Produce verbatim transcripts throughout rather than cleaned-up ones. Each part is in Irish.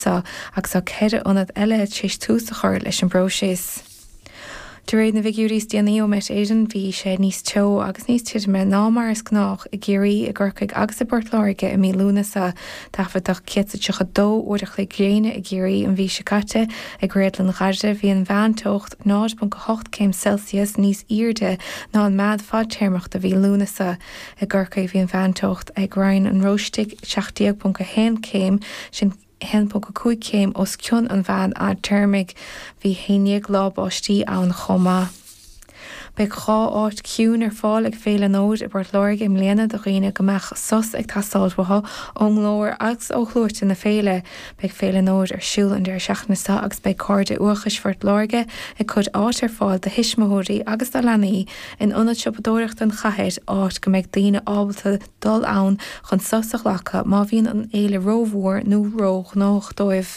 sa ag sa ceire anad eile tríos túsa chuir leis an brosés. De réad na bhíúrís déanaío met éan bhí sé níos teo agus níos tiid me námar is gnách i ggéirí i ggurcaig agus i bort láige i mí lúna sa tafaach ciasa tucha dó uach le gréine i ggéirí an bhí se caite ag réadlan gaide bhí an bheantocht náid ban go hocht céim Celsius níos irde ná an mead fad téirmeach a bhí lúna sa i ggurcaig bhí an bheantocht ag rain an roistig seachtaíag ban go hen céim sin hen po go cúig céim os cion an bhean a termig bhí héineag láb áistí an chomá. Bei chá áit ciún ar fáil ag féle nóid i bort láirge im léana do riine gomach sos ag tasáiltha ón glóir agus ó chlúirte na féile beag féle nóid ar siúil an deir seachnasa agus bei cóide uachas fort láirge ag chud áit ar fáil de hismóirí agus de lenaí in ionad sipadóireacht an chahéid áit go méid daoine ábalta dul ann chun sosach lecha má bhíon an éile rómhór nó róch nach dóibh.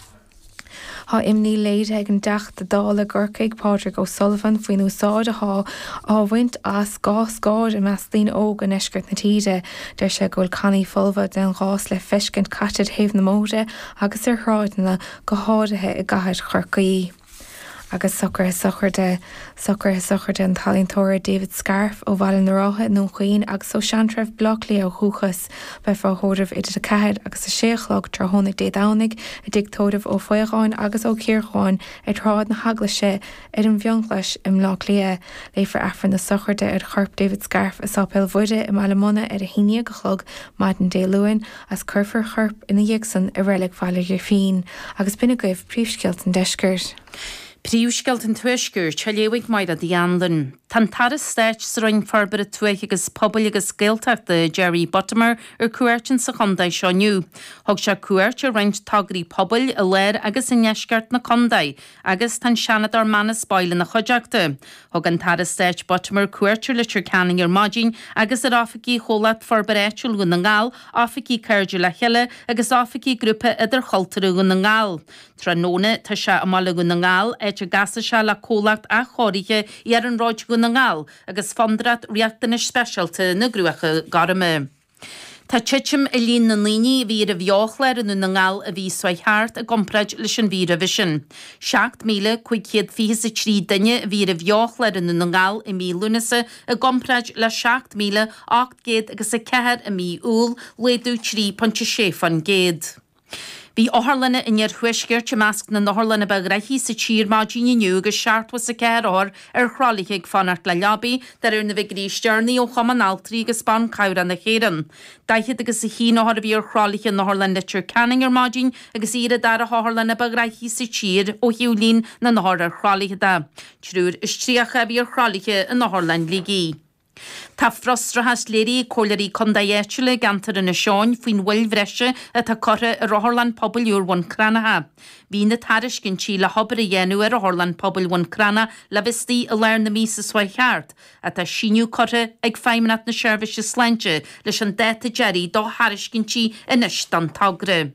Tá imní léide ag an deach de dála ggurcaig Padraig O'Sullivan faoin úsáide há áhaint as gá scáid i meastlín óg an eisgurt na tíide der sé ghfuil caní fulva den gás le feiscint catid héamh na móide agus ar hráidna go háirithe i gaiid chorcaí. Agus sochar sochar de sochar sochar den talíntóir David Scarf ó bhhail na rátha nó chuoin agus ó seantref Blockley ó chuchas be fá hódamh idir a cead agus a séchlog tar tháinig dé dánig a dictódamh ó foiáin agus ó cíorcháin ag trád na haglaise ar an bheonclais im Lochlia léifar afran na sochar de ar chorp David Scarf is sápéil bhuide im Alamona ar a híine go chlog maid an dé luin as curfar chorp ina dhéagsan a rélig fáile gur fin agus bina goibh príomhscilt an deiscirt. Príomhscilt an tuaisgur teléigh maid a dhéanlan. Tan taras steit sa roinn farbar a tuaich agus pobl agus scéalteachta Jerry Buttimer ar cuairtin sa chondaid seoniu. Thug se cuairt a roint tagarí pobl a léir agus in neisceart na condaid agus tan seanad ar manas baile na chuideachta. Thug an taras steit Buttimer cuairtir le canning ar maidin agus ar áfací cholat farbar éitiúil gun na ngáil, áfací cairdiú le heile agus áfací grúpa idir choltaru gun na ngáil. Tróna tá se amala gun na ngáil éitir gasa se le cólacht a choirithe ar an ráid gun na ngáil agus fondrat riachtanis speisialta na grúacha garime. Tá tiitim i líon na líní bhí a bheochleir in na ngáil a bhí swaithart a gompraid leis an víra vision. seacht míle chuig fís a trí daine bhí a bheochleir in na ngáil i mí lunasa a gompraid le seacht míle ácht géad agus a ceithir a mí úl léadú trí ponte séfan géad. Bhí áharlanna inar thuisceir te measc na náharlanna bag raithí sa tír máidíine nniu agus seaartha sa ceir ár ar chrálaigh fanart le leabaí dar ar na bhigrí stearnaí ó chaman altrií agus ban cabhra na chéan. Daichead agus sa hí náhar bhí ar chrálaigh an náharlan litir canning ar máidín agus iad dar a háharlanna bag raithí sa tír ó hiúlín na náhar ar chrálaigh da. Trúr is tríacha bhí ar chrálaigh an náharlan ligí. Tá frostrathe léirí cóirí condaéitiúla gantar in na seáin faoin bhfuil bhreise a tá cortha a Rotherland poblúr bhain cranathe. Bhí na tariscin sí le hobar a dhéanú ar Rotherland pobl bhain crana le bhistí a leir na mís a swaithart a tá síniú cortha ag feimnat na seirbhise sleinte leis an déta Jerry dó hariscin sí inis dan tagra.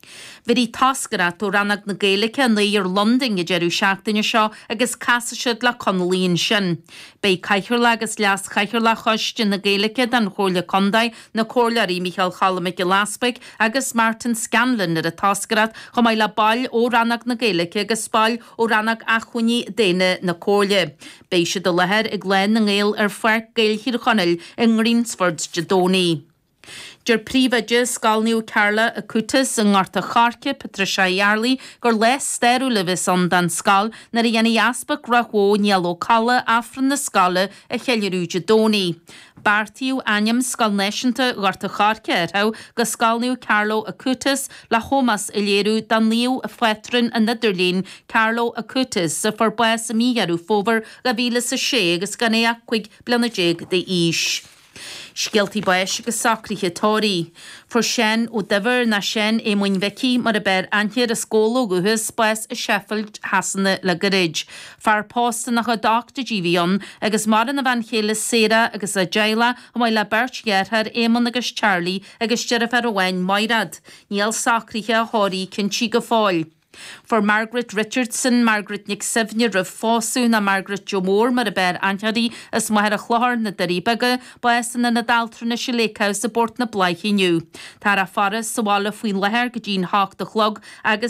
Bhí tascarat ó rannach na Gaeilge na ar London i dearú seachtaine seo agus casaisiid le conlíonn sin. Bei caiithir le agus leas caiithir le choiste na Gaeilge den chóirla condaid na cóirlaí Michael Challamig i Lasbeig agus Martin Scanlon ar a tascarat chu mai le bail ó rannach na Gaeilge agus bail ó rannach a chuní déine na cóirle. Bei se do lethir ag glen na ngéil ar fuir Gaelchir chonil in Greensford Jadóní. Dur príomhaide scalniú Carla a Cutas an ngáirta charce Patricia Yarley gur les steirú levis an dan scal nar a dhéana aspa grachó níaló calla afran na scala a cheilirú Jadóní. Bartíú aim scal neisianta ngáirta charce arthá go scalniú Carlo a Cutas le thomas i léirú dan líú a fuetrin a Nidirlín Carlo a Cutas sa forbuas a míarú fóbar go bhíle sa sé agus gan é chuig blana déag de ís. Scialtí báis agus sacrithe tóirí. For sin ó dibhar na sin é muin vici mar a ber antíar a scóla guthas báis a Sheffield hasanna le garid. Far pósta nach a doctor Givion agus mar na bhain chéile Sarah agus a Jaila a mai le Bert Gerhard Éman agus Charlie agus Jennifer Owen Moirad. Níl sacrithe a thóirí cin si go fáil. For Margaret Richardson, Margaret Nick Sivne rah fósú na Margaret Jo Moore mar a bear ancharí as mair a chláir na daríbaga baesan na daltrana se lécaus a bort na blaichi nniu. Tar a faras sa wala faoin leher go dín hach de chlog agus